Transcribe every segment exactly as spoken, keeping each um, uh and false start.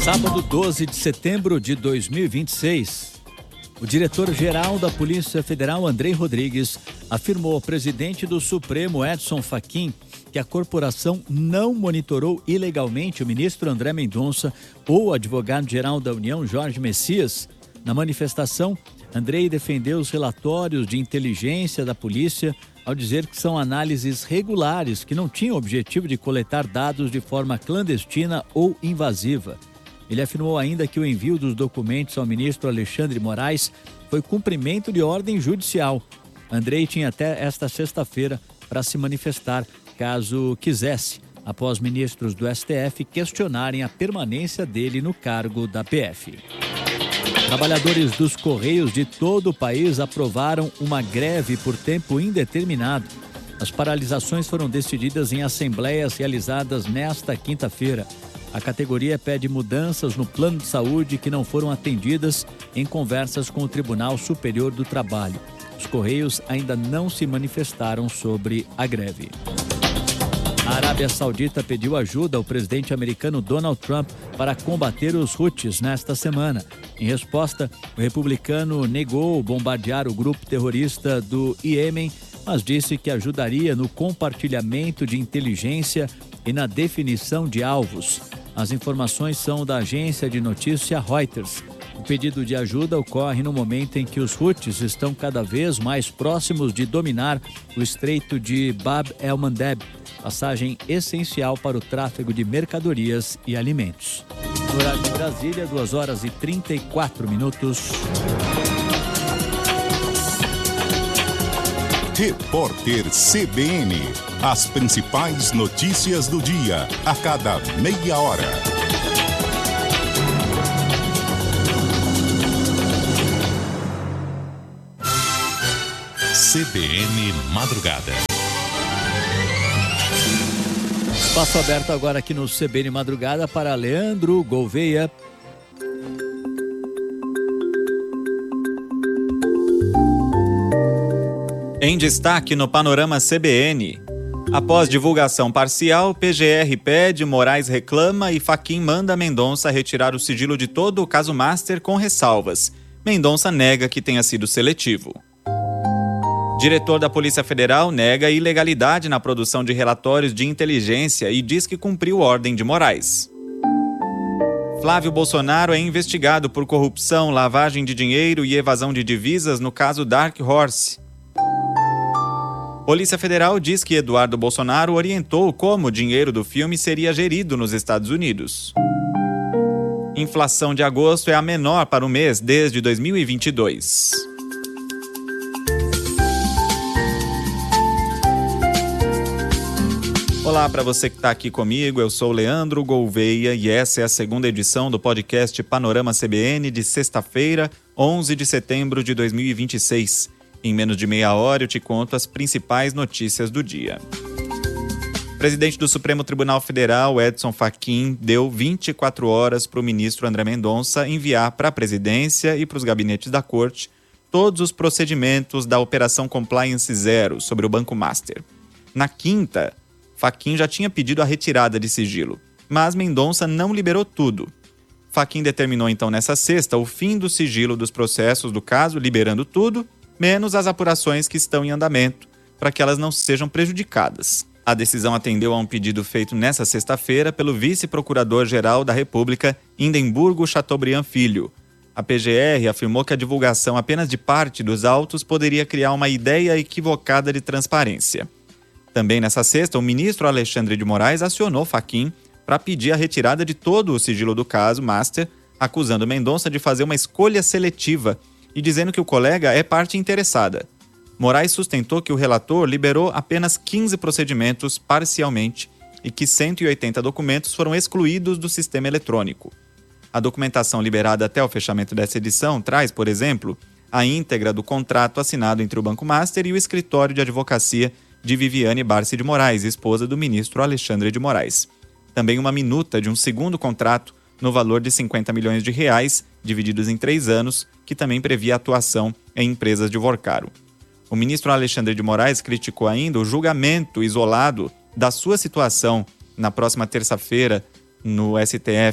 Sábado, doze de setembro de dois mil e vinte e seis, o diretor-geral da Polícia Federal, Andrei Rodrigues, afirmou ao presidente do Supremo, Edson Fachin, que a corporação não monitorou ilegalmente o ministro André Mendonça ou o advogado-geral da União, Jorge Messias. Na manifestação, Andrei defendeu os relatórios de inteligência da polícia ao dizer que são análises regulares que não tinham o objetivo de coletar dados de forma clandestina ou invasiva. Ele afirmou ainda que o envio dos documentos ao ministro Alexandre de Moraes foi cumprimento de ordem judicial. Andrei tinha até esta sexta-feira para se manifestar, caso quisesse, após ministros do S T F questionarem a permanência dele no cargo da P F. Trabalhadores dos Correios de todo o país aprovaram uma greve por tempo indeterminado. As paralisações foram decididas em assembleias realizadas nesta quinta-feira. A categoria pede mudanças no plano de saúde que não foram atendidas em conversas com o Tribunal Superior do Trabalho. Os Correios ainda não se manifestaram sobre a greve. A Arábia Saudita pediu ajuda ao presidente americano Donald Trump para combater os Houthis nesta semana. Em resposta, o republicano negou bombardear o grupo terrorista do Iêmen, mas disse que ajudaria no compartilhamento de inteligência e na definição de alvos. As informações são da agência de notícia Reuters. O pedido de ajuda ocorre no momento em que os Houthis estão cada vez mais próximos de dominar o estreito de Bab el-Mandeb, passagem essencial para o tráfego de mercadorias e alimentos. No horário de Brasília, duas horas e trinta e quatro minutos. Repórter C B N. As principais notícias do dia, a cada meia hora. C B N Madrugada. Espaço aberto agora aqui no C B N Madrugada para Leandro Gouveia. Em destaque no Panorama C B N. Após divulgação parcial, P G R pede, Moraes reclama e Fachin manda Mendonça retirar o sigilo de todo o caso Master com ressalvas. Mendonça nega que tenha sido seletivo. Diretor da Polícia Federal nega ilegalidade na produção de relatórios de inteligência e diz que cumpriu ordem de Moraes. Flávio Bolsonaro é investigado por corrupção, lavagem de dinheiro e evasão de divisas no caso Dark Horse. Polícia Federal diz que Eduardo Bolsonaro orientou como o dinheiro do filme seria gerido nos Estados Unidos. Inflação de agosto é a menor para o mês desde dois mil e vinte e dois. Olá para você que está aqui comigo, eu sou Leandro Gouveia e essa é a segunda edição do podcast Panorama C B N de sexta-feira, onze de setembro de dois mil e vinte e seis. Em menos de meia hora eu te conto as principais notícias do dia. O presidente do Supremo Tribunal Federal, Edson Fachin, deu vinte e quatro horas para o ministro André Mendonça enviar para a presidência e para os gabinetes da corte todos os procedimentos da Operação Compliance Zero sobre o Banco Master. Na quinta, Fachin já tinha pedido a retirada de sigilo, mas Mendonça não liberou tudo. Fachin determinou então nessa sexta o fim do sigilo dos processos do caso, liberando tudo, menos as apurações que estão em andamento, para que elas não sejam prejudicadas. A decisão atendeu a um pedido feito nesta sexta-feira pelo vice-procurador-geral da República, Indemburgo Chateaubriand Filho. A P G R afirmou que a divulgação apenas de parte dos autos poderia criar uma ideia equivocada de transparência. Também nessa sexta, o ministro Alexandre de Moraes acionou Fachin para pedir a retirada de todo o sigilo do caso Master, acusando Mendonça de fazer uma escolha seletiva e dizendo que o colega é parte interessada. Moraes sustentou que o relator liberou apenas quinze procedimentos parcialmente e que cento e oitenta documentos foram excluídos do sistema eletrônico. A documentação liberada até o fechamento dessa edição traz, por exemplo, a íntegra do contrato assinado entre o Banco Master e o escritório de advocacia de Viviane Barsi de Moraes, esposa do ministro Alexandre de Moraes. Também uma minuta de um segundo contrato no valor de cinquenta milhões de reais, divididos em três anos, que também previa atuação em empresas de Vorcaro. O ministro Alexandre de Moraes criticou ainda o julgamento isolado da sua situação na próxima terça-feira no S T F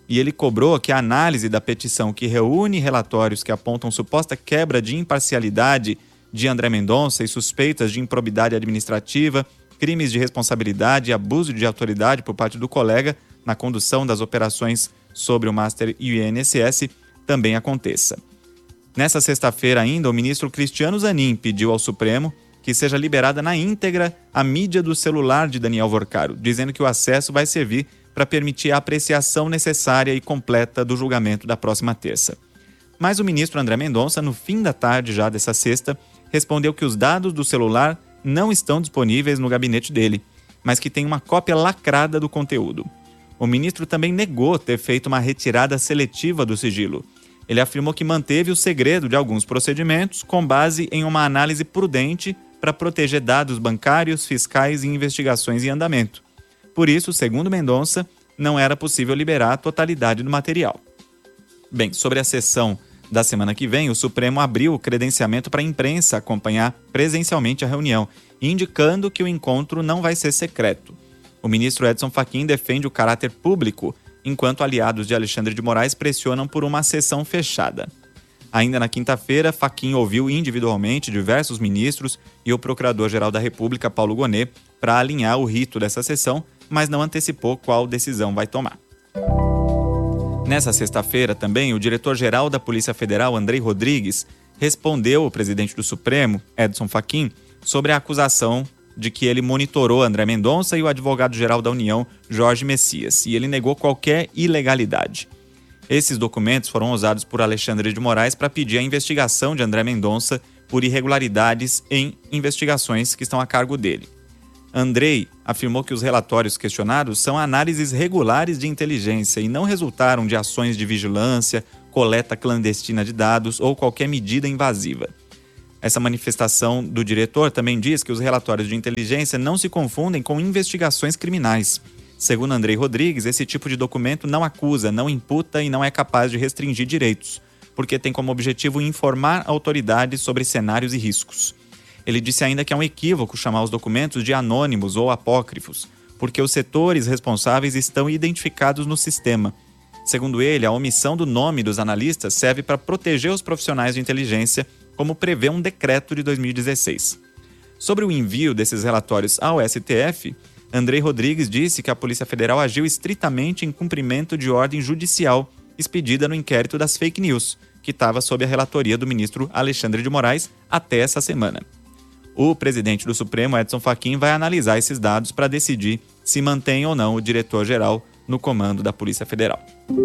e ele cobrou que a análise da petição que reúne relatórios que apontam suposta quebra de imparcialidade de André Mendonça e suspeitas de improbidade administrativa, crimes de responsabilidade e abuso de autoridade por parte do colega na condução das operações sobre o Master e o I N S S também aconteça. Nessa sexta-feira ainda, o ministro Cristiano Zanin pediu ao Supremo que seja liberada na íntegra a mídia do celular de Daniel Vorcaro, dizendo que o acesso vai servir para permitir a apreciação necessária e completa do julgamento da próxima terça. Mas o ministro André Mendonça, no fim da tarde já dessa sexta, respondeu que os dados do celular não estão disponíveis no gabinete dele, mas que tem uma cópia lacrada do conteúdo. O ministro também negou ter feito uma retirada seletiva do sigilo. Ele afirmou que manteve o segredo de alguns procedimentos com base em uma análise prudente para proteger dados bancários, fiscais e investigações em andamento. Por isso, segundo Mendonça, não era possível liberar a totalidade do material. Bem, sobre a sessão da semana que vem, o Supremo abriu o credenciamento para a imprensa acompanhar presencialmente a reunião, indicando que o encontro não vai ser secreto. O ministro Edson Fachin defende o caráter público, enquanto aliados de Alexandre de Moraes pressionam por uma sessão fechada. Ainda na quinta-feira, Fachin ouviu individualmente diversos ministros e o Procurador-Geral da República, Paulo Gonet, para alinhar o rito dessa sessão, mas não antecipou qual decisão vai tomar. Nessa sexta-feira também, o diretor-geral da Polícia Federal, Andrei Rodrigues, respondeu ao presidente do Supremo, Edson Fachin, sobre a acusação de que ele monitorou André Mendonça e o advogado-geral da União, Jorge Messias, e ele negou qualquer ilegalidade. Esses documentos foram usados por Alexandre de Moraes para pedir a investigação de André Mendonça por irregularidades em investigações que estão a cargo dele. Andrei afirmou que os relatórios questionados são análises regulares de inteligência e não resultaram de ações de vigilância, coleta clandestina de dados ou qualquer medida invasiva. Essa manifestação do diretor também diz que os relatórios de inteligência não se confundem com investigações criminais. Segundo Andrei Rodrigues, esse tipo de documento não acusa, não imputa e não é capaz de restringir direitos, porque tem como objetivo informar autoridades sobre cenários e riscos. Ele disse ainda que é um equívoco chamar os documentos de anônimos ou apócrifos, porque os setores responsáveis estão identificados no sistema. Segundo ele, a omissão do nome dos analistas serve para proteger os profissionais de inteligência, como prevê um decreto de dois mil e dezesseis. Sobre o envio desses relatórios ao S T F, Andrei Rodrigues disse que a Polícia Federal agiu estritamente em cumprimento de ordem judicial expedida no inquérito das fake news, que estava sob a relatoria do ministro Alexandre de Moraes até essa semana. O presidente do Supremo, Edson Fachin, vai analisar esses dados para decidir se mantém ou não o diretor-geral no comando da Polícia Federal.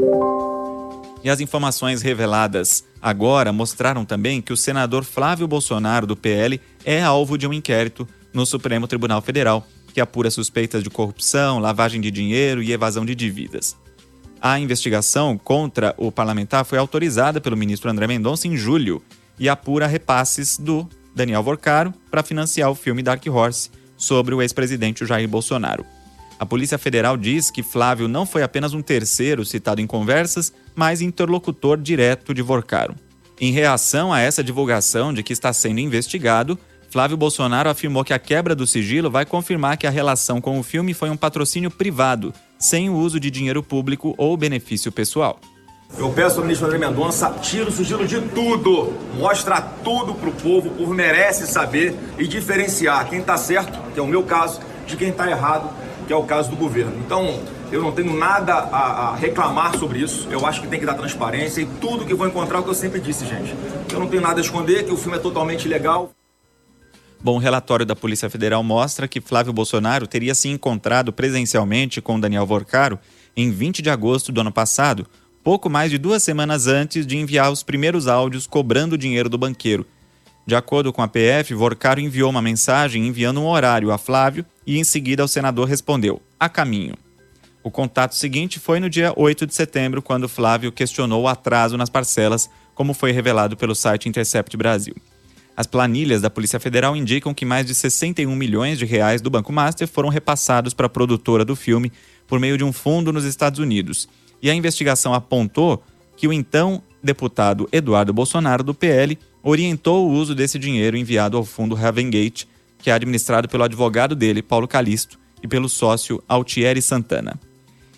E as informações reveladas agora mostraram também que o senador Flávio Bolsonaro, do P L, é alvo de um inquérito no Supremo Tribunal Federal, que apura suspeitas de corrupção, lavagem de dinheiro e evasão de dívidas. A investigação contra o parlamentar foi autorizada pelo ministro André Mendonça em julho e apura repasses do Daniel Vorcaro para financiar o filme Dark Horse sobre o ex-presidente Jair Bolsonaro. A Polícia Federal diz que Flávio não foi apenas um terceiro citado em conversas, mas interlocutor direto de Vorcaro. Em reação a essa divulgação de que está sendo investigado, Flávio Bolsonaro afirmou que a quebra do sigilo vai confirmar que a relação com o filme foi um patrocínio privado, sem o uso de dinheiro público ou benefício pessoal. Eu peço ao ministro André Mendonça, tira o sigilo de tudo, mostra tudo pro povo, o povo merece saber e diferenciar quem está certo, que é o meu caso, de quem está errado, que é o caso do governo. Então, eu não tenho nada a, a reclamar sobre isso, eu acho que tem que dar transparência e tudo que vou encontrar é o que eu sempre disse, gente. Eu não tenho nada a esconder, que o filme é totalmente legal. Bom, o relatório da Polícia Federal mostra que Flávio Bolsonaro teria se encontrado presencialmente com Daniel Vorcaro em vinte de agosto do ano passado, pouco mais de duas semanas antes de enviar os primeiros áudios cobrando o dinheiro do banqueiro. De acordo com a P F, Vorcaro enviou uma mensagem enviando um horário a Flávio e em seguida o senador respondeu, a caminho. O contato seguinte foi no dia oito de setembro, quando Flávio questionou o atraso nas parcelas, como foi revelado pelo site Intercept Brasil. As planilhas da Polícia Federal indicam que mais de sessenta e um milhões de reais do Banco Master foram repassados para a produtora do filme por meio de um fundo nos Estados Unidos. E a investigação apontou que o então deputado Eduardo Bolsonaro, do P L, orientou o uso desse dinheiro enviado ao fundo Ravengate, que é administrado pelo advogado dele, Paulo Calisto, e pelo sócio Altieri Santana.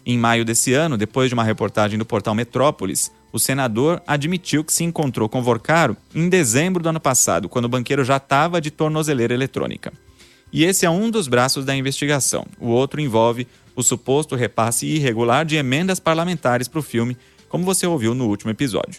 Em maio desse ano, depois de uma reportagem do portal Metrópolis, o senador admitiu que se encontrou com Vorcaro em dezembro do ano passado, quando o banqueiro já estava de tornozeleira eletrônica. E esse é um dos braços da investigação. O outro envolve o suposto repasse irregular de emendas parlamentares para o filme, como você ouviu no último episódio.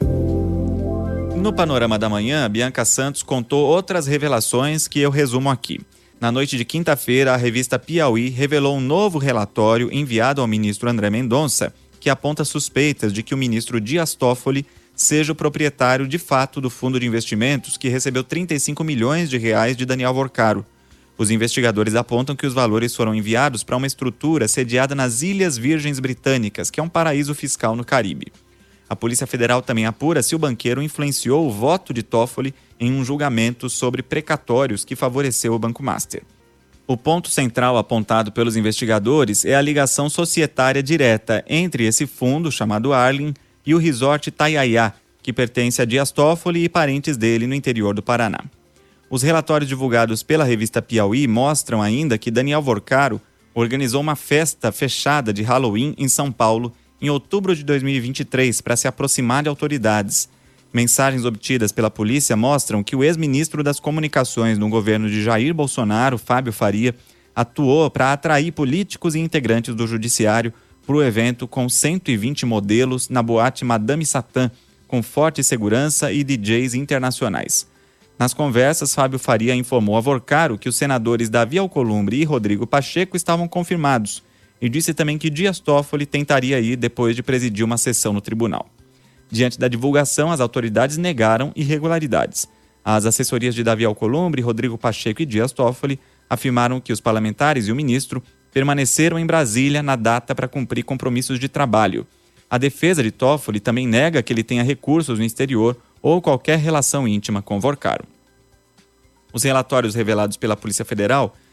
No Panorama da Manhã, Bianca Santos contou outras revelações que eu resumo aqui. Na noite de quinta-feira, a revista Piauí revelou um novo relatório enviado ao ministro André Mendonça, que aponta suspeitas de que o ministro Dias Toffoli seja o proprietário de fato do fundo de investimentos que recebeu trinta e cinco milhões de reais de Daniel Vorcaro. Os investigadores apontam que os valores foram enviados para uma estrutura sediada nas Ilhas Virgens Britânicas, que é um paraíso fiscal no Caribe. A Polícia Federal também apura se o banqueiro influenciou o voto de Toffoli em um julgamento sobre precatórios que favoreceu o Banco Master. O ponto central apontado pelos investigadores é a ligação societária direta entre esse fundo, chamado Arlin, e o resort Taiaiá, que pertence a Dias Toffoli e parentes dele no interior do Paraná. Os relatórios divulgados pela revista Piauí mostram ainda que Daniel Vorcaro organizou uma festa fechada de Halloween em São Paulo em outubro de dois mil e vinte e três para se aproximar de autoridades. Mensagens obtidas pela polícia mostram que o ex-ministro das Comunicações no governo de Jair Bolsonaro, Fábio Faria, atuou para atrair políticos e integrantes do judiciário para o evento com cento e vinte modelos na boate Madame Satã, com forte segurança e D Js internacionais. Nas conversas, Fábio Faria informou a Vorcaro que os senadores Davi Alcolumbre e Rodrigo Pacheco estavam confirmados e disse também que Dias Toffoli tentaria ir depois de presidir uma sessão no tribunal. Diante da divulgação, as autoridades negaram irregularidades. As assessorias de Davi Alcolumbre, Rodrigo Pacheco e Dias Toffoli afirmaram que os parlamentares e o ministro permaneceram em Brasília na data para cumprir compromissos de trabalho. A defesa de Toffoli também nega que ele tenha recursos no exterior ou qualquer relação íntima com Vorcaro. Os relatórios revelados pela Polícia Federal